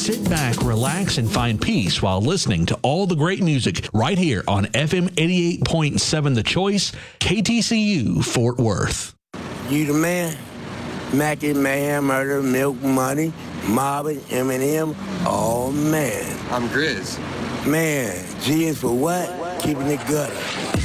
Sit back, relax, and find peace while listening to all the great music right here on FM 88.7 The Choice, KTCU, Fort Worth. You the man? Mackie, Mayhem, Murder, Milk, Money, Marvin, Eminem. Oh, man. I'm Grizz. Man, G is for what? Keeping it gutter.